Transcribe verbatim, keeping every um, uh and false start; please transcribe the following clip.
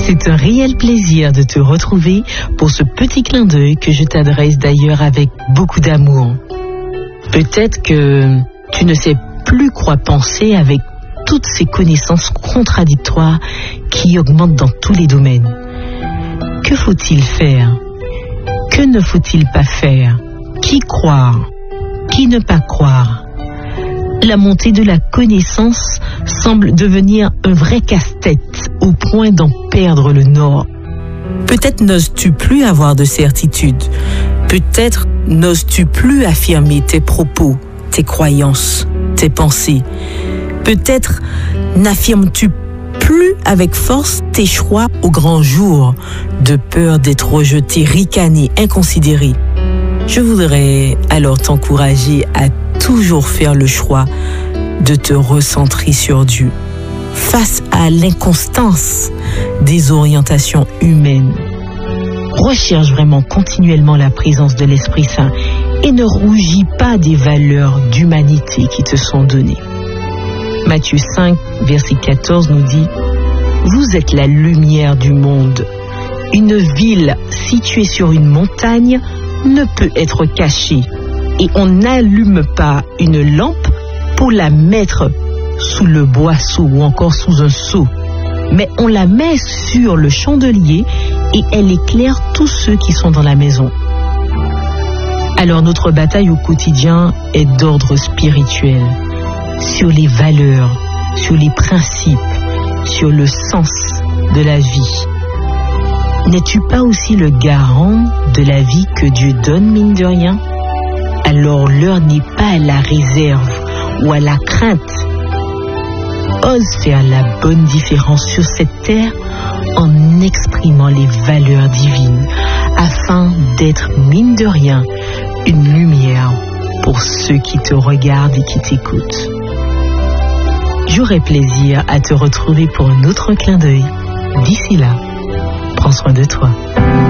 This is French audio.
C'est un réel plaisir de te retrouver pour ce petit clin d'œil que je t'adresse d'ailleurs avec beaucoup d'amour. Peut-être que tu ne sais plus quoi penser avec toutes ces connaissances contradictoires qui augmentent dans tous les domaines. Que faut-il faire? Que ne faut-il pas faire? Qui croire? Qui ne pas croire? La montée de la connaissance semble devenir un vrai casse-tête au point d'en perdre le nord. Peut-être n'oses-tu plus avoir de certitude. Peut-être n'oses-tu plus affirmer tes propos, tes croyances, tes pensées. Peut-être n'affirmes-tu plus avec force tes choix au grand jour, de peur d'être rejeté, ricané, inconsidéré. Je voudrais alors t'encourager à toujours faire le choix de te recentrer sur Dieu face à l'inconstance des orientations humaines. Recherche vraiment continuellement la présence de l'Esprit Saint et ne rougis pas des valeurs d'humanité qui te sont données. Matthieu cinq, verset quatorze nous dit « Vous êtes la lumière du monde. Une ville située sur une montagne ne peut être cachée et on n'allume pas une lampe pour la mettre sous le boisseau ou encore sous un seau, mais on la met sur le chandelier et elle éclaire tous ceux qui sont dans la maison. » Alors notre bataille au quotidien est d'ordre spirituel, sur les valeurs, sur les principes, sur le sens de la vie. N'es-tu pas aussi le garant de la vie que Dieu donne, mine de rien? Alors l'heure n'est pas à la réserve ou à la crainte. Ose faire la bonne différence sur cette terre en exprimant les valeurs divines, afin d'être, mine de rien, une lumière pour ceux qui te regardent et qui t'écoutent. J'aurai plaisir à te retrouver pour un autre clin d'œil. D'ici là, prends soin de toi.